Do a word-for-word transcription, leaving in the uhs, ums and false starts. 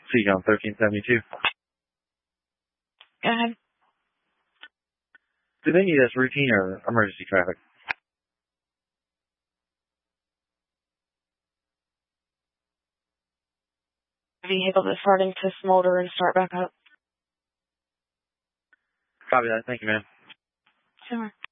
Seagull thirteen seventy-two. Go ahead. Do they need us routine or emergency traffic? Vehicle that's starting to smolder and start back up. Copy that. Thank you, ma'am. Sure.